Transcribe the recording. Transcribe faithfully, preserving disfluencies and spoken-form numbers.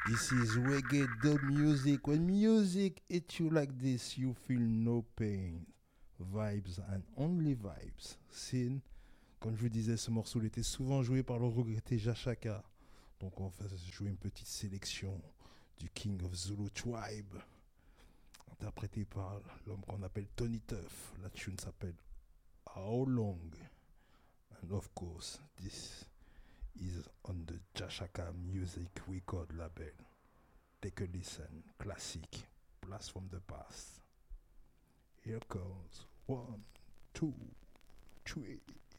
This is reggae dub music. When music hits you like this, you feel no pain. Vibes and only vibes. Sin, comme je vous disais, ce morceau il était souvent joué par le regretté Jashaka. Donc on va jouer une petite sélection du King of Zulu Tribe, interprété par l'homme qu'on appelle Tony Tuff. La tune s'appelle How Long? And of course, this is on the Jashaka Music Record label. Take a listen. Classic. Blast from the past. Here comes one, two, three.